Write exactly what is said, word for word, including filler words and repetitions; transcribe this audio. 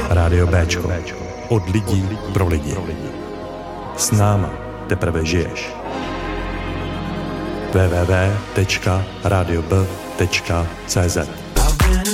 Rádio Béčko. Od lidí pro lidi. S náma teprve žiješ. w w w tečka radio b tečka c z